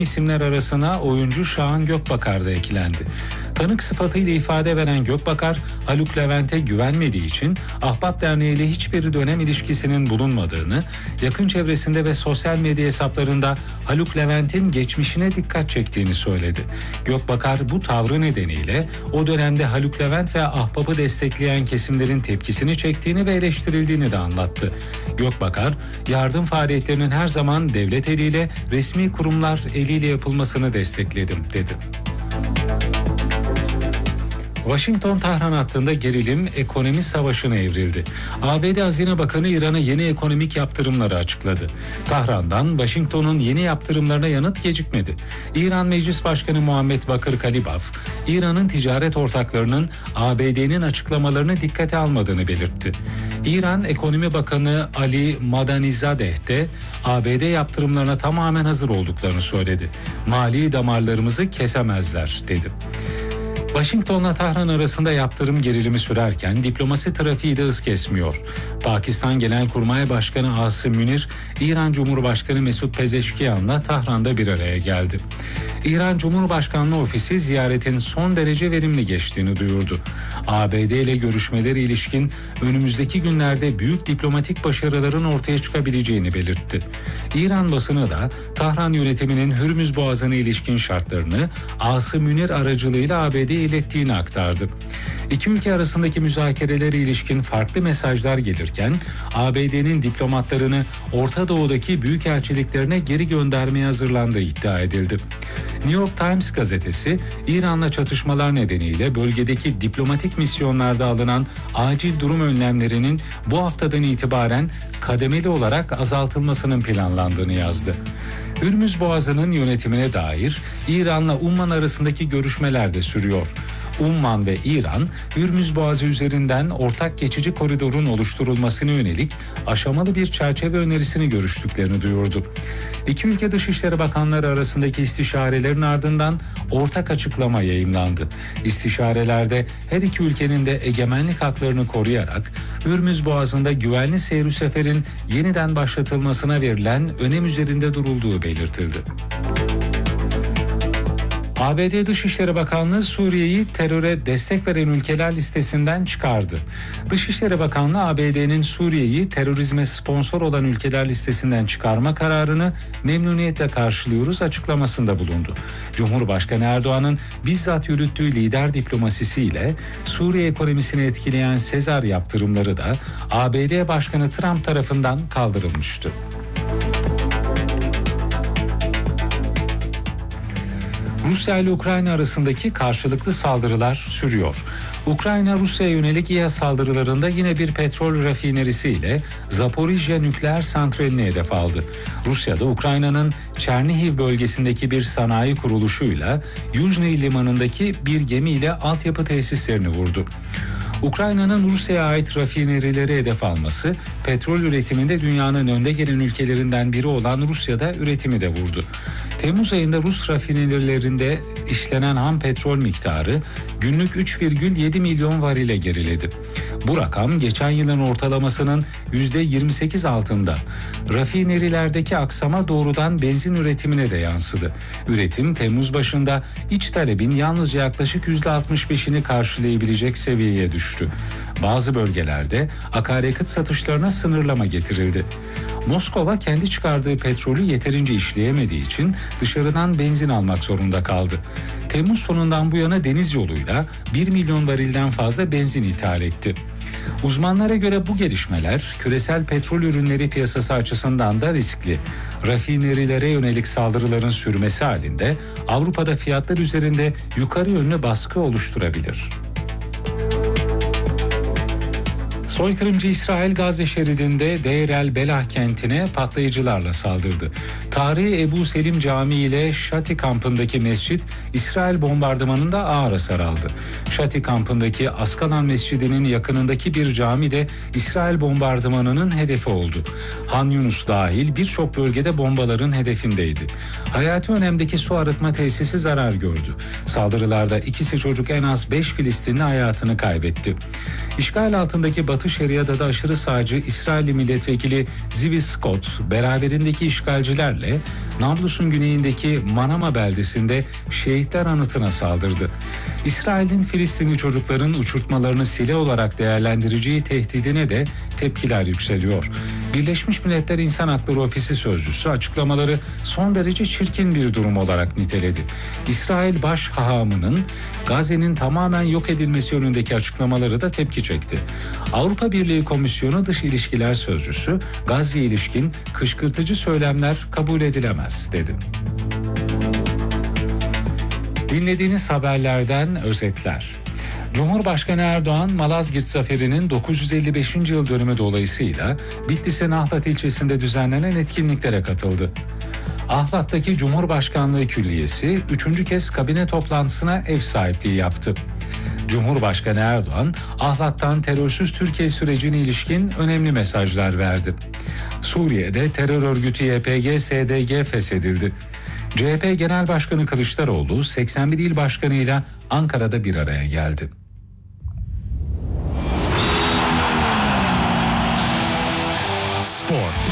isimler arasına oyuncu Şahan Gökbakar da eklendi. Tanık sıfatıyla ifade veren Gökbakar, Haluk Levent'e güvenmediği için Ahbap Derneği ile hiçbir dönem ilişkisinin bulunmadığını, yakın çevresinde ve sosyal medya hesaplarında Haluk Levent'in geçmişine dikkat çektiğini söyledi. Gökbakar bu tavrı nedeniyle o dönemde Haluk Levent ve Ahbap'ı destekleyen kesimlerin tepkisini çektiğini ve eleştirildiğini de anlattı. Gökbakar, yardım faaliyetlerinin her zaman devlet eliyle, resmi kurumlar eliyle yapılmasını destekledim, dedi. Washington-Tahran hattında gerilim ekonomi savaşına evrildi. ABD Hazine Bakanı İran'a yeni ekonomik yaptırımları açıkladı. Tahran'dan Washington'un yeni yaptırımlarına yanıt gecikmedi. İran Meclis Başkanı Muhammed Bakır Kalibaf, İran'ın ticaret ortaklarının ABD'nin açıklamalarını dikkate almadığını belirtti. İran Ekonomi Bakanı Ali Madanizadeh de ABD yaptırımlarına tamamen hazır olduklarını söyledi. Mali damarlarımızı kesemezler, dedi. Washington'la Tahran arasında yaptırım gerilimi sürerken diplomasi trafiği de hız kesmiyor. Pakistan Genelkurmay Başkanı Asım Münir, İran Cumhurbaşkanı Mesut Pezeşkiyan'la Tahran'da bir araya geldi. İran Cumhurbaşkanlığı Ofisi ziyaretin son derece verimli geçtiğini duyurdu. ABD ile görüşmeleri ilişkin önümüzdeki günlerde büyük diplomatik başarıların ortaya çıkabileceğini belirtti. İran basını da Tahran yönetiminin Hürmüz Boğazı'na ilişkin şartlarını Asım Münir aracılığıyla ABD'ye ilettiğini aktardı. İki ülke arasındaki müzakerelere ilişkin farklı mesajlar gelirken ABD'nin diplomatlarını Orta Doğu'daki büyükelçiliklerine geri göndermeye hazırlandığı iddia edildi. New York Times gazetesi, İran'la çatışmalar nedeniyle bölgedeki diplomatik misyonlarda alınan acil durum önlemlerinin bu haftadan itibaren kademeli olarak azaltılmasının planlandığını yazdı. Hürmüz Boğazı'nın yönetimine dair İran'la Umman arasındaki görüşmeler de sürüyor. Umman ve İran, Hürmüz Boğazı üzerinden ortak geçici koridorun oluşturulmasına yönelik aşamalı bir çerçeve önerisini görüştüklerini duyurdu. İki ülke Dışişleri Bakanları arasındaki istişarelerin ardından ortak açıklama yayımlandı. İstişarelerde her iki ülkenin de egemenlik haklarını koruyarak Hürmüz Boğazı'nda güvenli seyir seferin yeniden başlatılmasına verilen önem üzerinde durulduğu belirtildi. ABD Dışişleri Bakanlığı Suriye'yi teröre destek veren ülkeler listesinden çıkardı. Dışişleri Bakanlığı ABD'nin Suriye'yi terörizme sponsor olan ülkeler listesinden çıkarma kararını memnuniyetle karşılıyoruz açıklamasında bulundu. Cumhurbaşkanı Erdoğan'ın bizzat yürüttüğü lider diplomasisiyle Suriye ekonomisini etkileyen Sezar yaptırımları da ABD Başkanı Trump tarafından kaldırılmıştı. Rusya ile Ukrayna arasındaki karşılıklı saldırılar sürüyor. Ukrayna, Rusya'ya yönelik İHA saldırılarında yine bir petrol rafinerisi ile Zaporijya nükleer santralini hedef aldı. Rusya da Ukrayna'nın Çernihiv bölgesindeki bir sanayi kuruluşuyla Yuzhny limanındaki bir gemiyle altyapı tesislerini vurdu. Ukrayna'nın Rusya'ya ait rafinerilere hedef alması, petrol üretiminde dünyanın önde gelen ülkelerinden biri olan Rusya'da üretimi de vurdu. Temmuz ayında Rus rafinerilerinde işlenen ham petrol miktarı günlük 3,7 milyon varile geriledi. Bu rakam geçen yılın ortalamasının %28 altında. Rafinerilerdeki aksama doğrudan benzin üretimine de yansıdı. Üretim Temmuz başında iç talebin yalnızca yaklaşık %65'ini karşılayabilecek seviyeye düştü. Bazı bölgelerde akaryakıt satışlarına sınırlama getirildi. Moskova kendi çıkardığı petrolü yeterince işleyemediği için dışarıdan benzin almak zorunda kaldı. Temmuz sonundan bu yana deniz yoluyla 1 milyon varilden fazla benzin ithal etti. Uzmanlara göre bu gelişmeler küresel petrol ürünleri piyasası açısından da riskli. Rafinerilere yönelik saldırıların sürmesi halinde Avrupa'da fiyatlar üzerinde yukarı yönlü baskı oluşturabilir. Soykırımcı İsrail Gazze şeridinde Deir el-Belah kentine patlayıcılarla saldırdı. Tarihi Ebu Selim Camii ile Şati kampındaki mescit İsrail bombardımanında ağır hasar aldı. Şati kampındaki Askalan Mescidi'nin yakınındaki bir cami de İsrail bombardımanının hedefi oldu. Han Yunus dahil birçok bölgede bombaların hedefindeydi. Hayati önemdeki su arıtma tesisi zarar gördü. Saldırılarda ikisi çocuk en az 5 Filistinli hayatını kaybetti. İşgal altındaki Batı Şeria'da aşırı sağcı İsrailli milletvekili Zivi Scott beraberindeki işgalcilerle Nablus'un güneyindeki Manama beldesinde şehitler anıtına saldırdı. İsrail'in Filistinli çocukların uçurtmalarını silah olarak değerlendireceği tehdidine de tepkiler yükseliyor. Birleşmiş Milletler İnsan Hakları Ofisi sözcüsü açıklamaları son derece çirkin bir durum olarak niteledi. İsrail baş hahamının Gazze'nin tamamen yok edilmesi yönündeki açıklamaları da tepki çekti. Avrupa Birliği Komisyonu Dış İlişkiler Sözcüsü Gazze'ye ilişkin kışkırtıcı söylemler kabul edilemez dedi. Dinlediğiniz haberlerden özetler. Cumhurbaşkanı Erdoğan, Malazgirt Zaferi'nin 955. yıl dönümü dolayısıyla Bitlis'in Ahlat ilçesinde düzenlenen etkinliklere katıldı. Ahlat'taki Cumhurbaşkanlığı Külliyesi 3. kez kabine toplantısına ev sahipliği yaptı. Cumhurbaşkanı Erdoğan, Ahlat'tan terörsüz Türkiye sürecine ilişkin önemli mesajlar verdi. Suriye'de terör örgütü YPG-SDG feshedildi. CHP Genel Başkanı Kılıçdaroğlu 81 il başkanıyla Ankara'da bir araya geldi. Spor.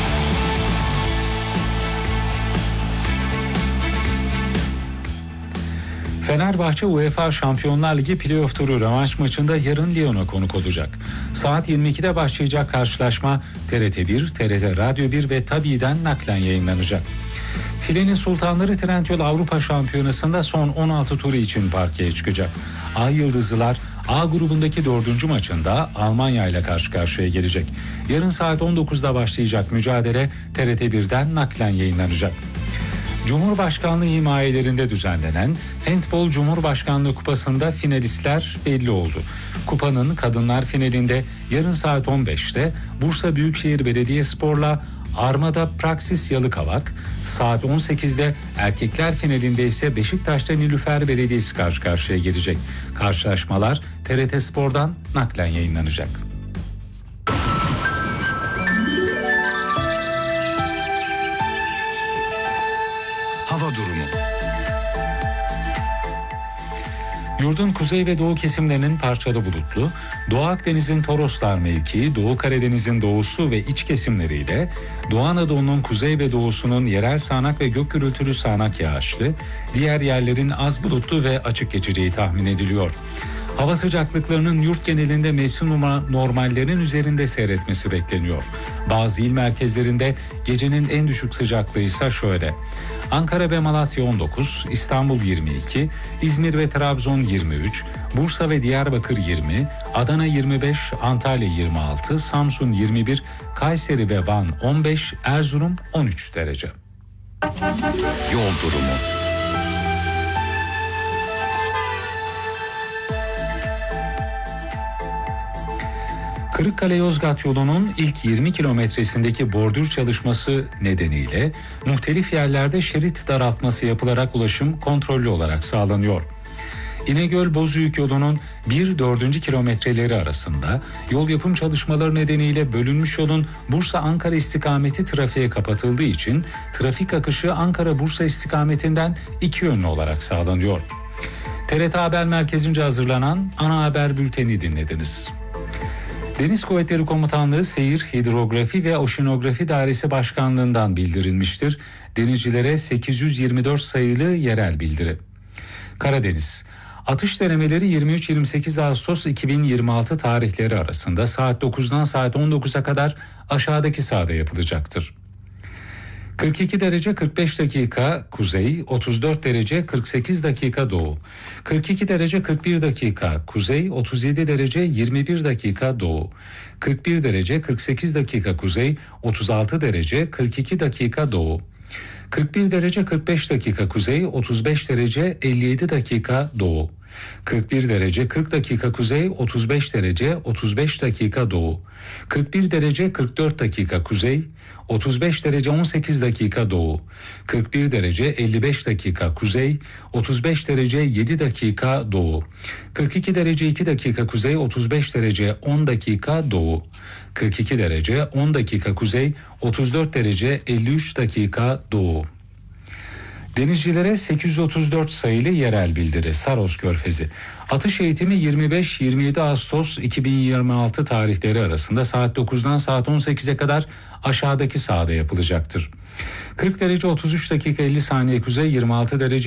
Fenerbahçe UEFA Şampiyonlar Ligi playoff turu rövanş maçında yarın Lyon'a konuk olacak. Saat 22'de başlayacak karşılaşma TRT1, TRT Radyo 1 ve Tabi'den naklen yayınlanacak. Filenin Sultanları Trendyol Avrupa Şampiyonası'nda son 16 turu için parkeye çıkacak. Ay Yıldızlılar A grubundaki 4. maçında Almanya ile karşı karşıya gelecek. Yarın saat 19'da başlayacak mücadele TRT1'den naklen yayınlanacak. Cumhurbaşkanlığı himayelerinde düzenlenen Handbol Cumhurbaşkanlığı Kupası'nda finalistler belli oldu. Kupanın kadınlar finalinde yarın saat 15'te Bursa Büyükşehir Belediyespor'la Armada Praksis Yalıkavak, saat 18'de erkekler finalinde ise Beşiktaş'ta Nilüfer Belediyesi karşı karşıya gelecek. Karşılaşmalar TRT Spor'dan naklen yayınlanacak. Hava durumu. Yurdun kuzey ve doğu kesimlerinin parçalı bulutlu, Doğu Akdeniz'in Toroslar mevkii, Doğu Karadeniz'in doğusu ve iç kesimleriyle Doğu Anadolu'nun kuzey ve doğusunun yerel sağanak ve gök gürültülü sağanak yağışlı, diğer yerlerin az bulutlu ve açık geçeceği tahmin ediliyor. Hava sıcaklıklarının yurt genelinde mevsim normallerinin üzerinde seyretmesi bekleniyor. Bazı il merkezlerinde gecenin en düşük sıcaklığı ise şöyle: Ankara ve Malatya 19, İstanbul 22, İzmir ve Trabzon 23, Bursa ve Diyarbakır 20, Adana 25, Antalya 26, Samsun 21, Kayseri ve Van 15, Erzurum 13 derece. Yol durumu. Kırıkkale-Yozgat yolunun ilk 20 kilometresindeki bordür çalışması nedeniyle muhtelif yerlerde şerit daraltması yapılarak ulaşım kontrollü olarak sağlanıyor. İnegöl-Bozüyük yolunun 1-4. kilometreleri arasında yol yapım çalışmaları nedeniyle bölünmüş yolun Bursa-Ankara istikameti trafiğe kapatıldığı için trafik akışı Ankara-Bursa istikametinden iki yönlü olarak sağlanıyor. TRT Haber Merkezi'nce hazırlanan ana haber bülteni dinlediniz. Deniz Kuvvetleri Komutanlığı Seyir, Hidrografi ve Oşinografi Dairesi Başkanlığı'ndan bildirilmiştir. Denizcilere 824 sayılı yerel bildiri. Karadeniz. Atış denemeleri 23-28 Ağustos 2026 tarihleri arasında saat 9'dan saat 19'a kadar aşağıdaki sahada yapılacaktır. 42 derece 45 dakika kuzey, 34 derece 48 dakika doğu. 42 derece 41 dakika kuzey, 37 derece 21 dakika doğu. 41 derece 48 dakika kuzey, 36 derece 42 dakika doğu. 41 derece 45 dakika kuzey, 35 derece 57 dakika doğu. 41 derece 40 dakika kuzey, 35 derece 35 dakika doğu. 41 derece 44 dakika kuzey, 35 derece 18 dakika doğu. 41 derece 55 dakika kuzey, 35 derece 7 dakika doğu. 42 derece 2 dakika kuzey, 35 derece 10 dakika doğu. 42 derece 10 dakika kuzey, 34 derece 53 dakika doğu. Denizcilere 834 sayılı yerel bildiri. Saros Körfezi. Atış eğitimi 25-27 Ağustos 2026 tarihleri arasında saat 9'dan saat 18'e kadar aşağıdaki sahada yapılacaktır. 40 derece 33 dakika 50 saniye kuzey, 26 derece